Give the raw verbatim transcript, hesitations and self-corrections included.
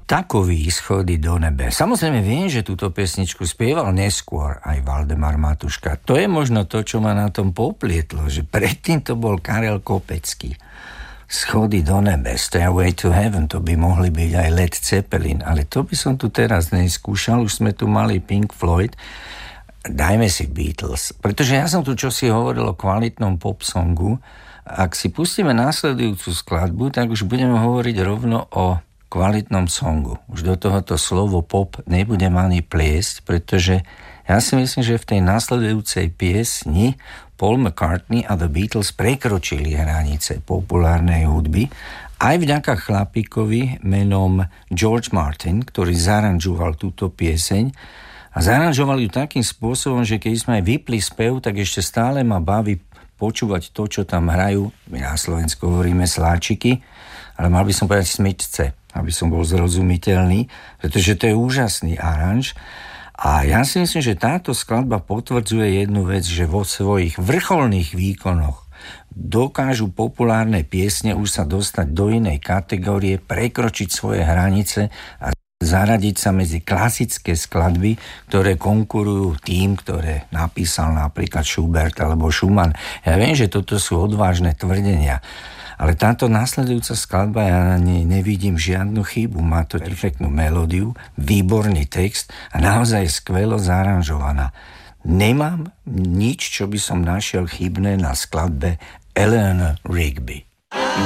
Takový schody do nebe. Samozrejme viem, že túto pesničku spieval neskôr aj Valdemar Matuška. To je možno to, čo ma na tom poplietlo, že predtým to bol Karel Kopecký. Schody do nebe, Stairway to Heaven, to by mohli byť aj Led Zeppelin, ale to by som tu teraz neskúšal, už sme tu mali Pink Floyd. Dajme si Beatles, pretože ja som tu čosi hovoril o kvalitnom pop songu. Ak si pustíme následujúcu skladbu, tak už budeme hovoriť rovno o kvalitnom songu. Už do tohoto slovo pop nebudem ani pliesť, pretože ja si myslím, že v tej následujúcej piesni Paul McCartney a The Beatles prekročili hranice populárnej hudby aj vďaka chlapíkovi menom George Martin, ktorý zaranžoval túto pieseň a zaranžoval ju takým spôsobom, že keď sme aj vypli spev, tak ešte stále ma baví počúvať to, čo tam hrajú. My na Slovensku hovoríme sláčiky, ale mal by som povedať smyčce, aby som bol zrozumiteľný, pretože to je úžasný aranž. A ja si myslím, že táto skladba potvrdzuje jednu vec, že vo svojich vrcholných výkonoch dokážu populárne piesne už sa dostať do inej kategórie, prekročiť svoje hranice a zaradiť sa medzi klasické skladby, ktoré konkurujú tým, ktoré napísal napríklad Schubert alebo Schumann. Ja viem, že toto sú odvážne tvrdenia, ale táto následujúca skladba, ja na nej nevidím žiadnu chybu. Má to perfektnú melódiu, výborný text a naozaj skvelo zaranžovaná. Nemám nič, čo by som našiel chybné na skladbe Eleanor Rigby.